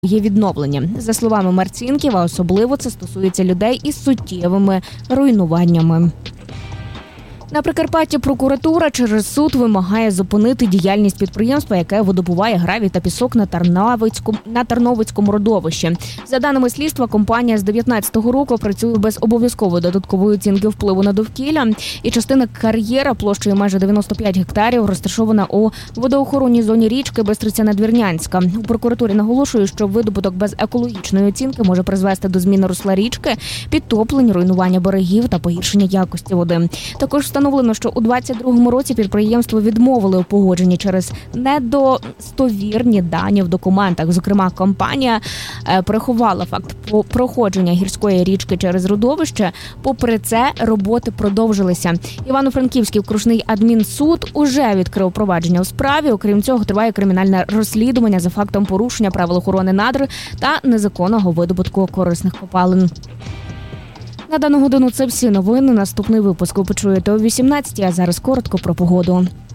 є відновлення. За словами Марцінків, а особливо це стосується людей із суттєвими руйнуваннями. На Прикарпатті прокуратура через суд вимагає зупинити діяльність підприємства, яке видобуває гравій та пісок на Тарновицькому родовищі. За даними слідства, компанія з 2019 року працює без обов'язкової додаткової оцінки впливу на довкілля, і частина кар'єра площею майже 95 гектарів розташована у водоохоронній зоні річки Бистриця-Надвірнянська. У прокуратурі наголошують, що видобуток без екологічної оцінки може призвести до зміни русла річки, підтоплень, руйнування берегів та погіршення якості води. Також встановлено, що у 2022 році підприємство відмовили у погодженні через недостовірні дані в документах. Зокрема, компанія приховала факт проходження гірської річки через родовище. Попри це, роботи продовжилися. Івано-Франківський окружний адмінсуд уже відкрив провадження у справі. Окрім цього, триває кримінальне розслідування за фактом порушення правил охорони надр та незаконного видобутку корисних копалин. На дану годину це всі новини. Наступний випуск ви почуєте о 18-й, а зараз коротко про погоду.